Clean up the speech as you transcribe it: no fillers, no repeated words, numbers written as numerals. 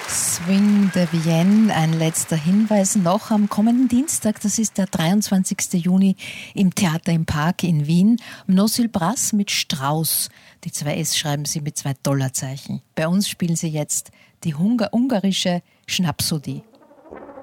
Swing de Vienne, ein letzter Hinweis noch am kommenden Dienstag, das ist der 23. Juni im Theater im Park in Wien, Nosil Brass mit Strauss. Die 2 S schreiben sie mit 2 Dollarzeichen. Bei uns spielen sie jetzt die ungarische Schnapsodie.